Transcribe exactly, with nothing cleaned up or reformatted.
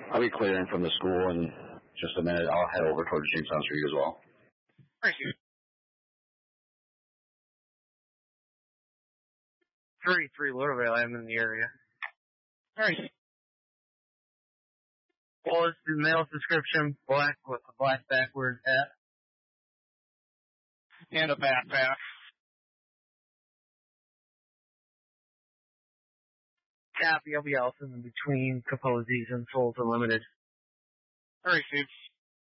I'll be clearing from the school in just a minute. I'll head over towards Jamestown Street as well. Thank you. thirty-three Littleville, I'm in the area. Alright. Well, it's the male description, black with a black backward hat. And a backpack. Copy, I'll be also in between Capozzi's and Souls Unlimited. Alright, Steve.